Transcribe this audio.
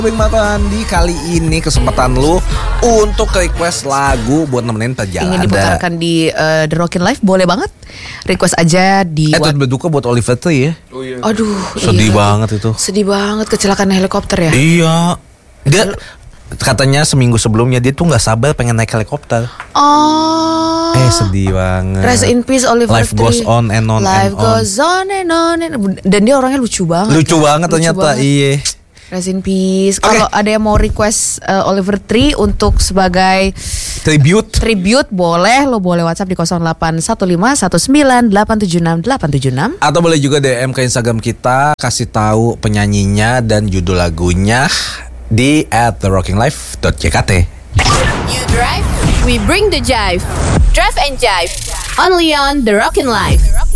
Bing Mapandi, kali ini kesempatan lu untuk request lagu buat nemenin perjalanan. Ingin diputarkan di The Rockin' Live, boleh banget. Request aja di Turut berduka buat Oliver Tree ya. Oh iya. Aduh, Sedih banget itu. Sedih banget kecelakaan helikopter ya. Iya. Dia katanya seminggu sebelumnya dia tuh nggak sabar pengen naik helikopter. Oh. Sedih banget. Rest in peace Oliver Life Tree. goes on and on Life and on. goes on and on. Dan dia orangnya lucu banget. Lucu banget ternyata. Iya. Rest in peace. Kalau ada yang mau request Oliver Tree untuk sebagai tribute boleh. Lo boleh WhatsApp di 081519876876. Atau boleh juga DM ke Instagram kita, kasih tahu penyanyinya dan judul lagunya di @therockinglife.jkt. You drive, we bring the jive. Drive and jive. Only on The Rockin' Life.